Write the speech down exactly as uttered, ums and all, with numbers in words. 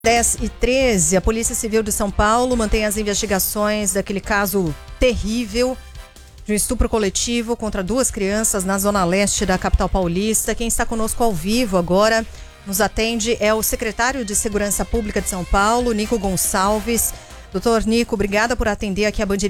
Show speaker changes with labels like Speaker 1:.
Speaker 1: dez e treze, a Polícia Civil de São Paulo mantém as investigações daquele caso terrível de um estupro coletivo contra duas crianças na zona leste da capital paulista. Quem está conosco ao vivo agora, nos atende, é o secretário de Segurança Pública de São Paulo, Nico Gonçalves. Doutor Nico, obrigada por atender aqui a Band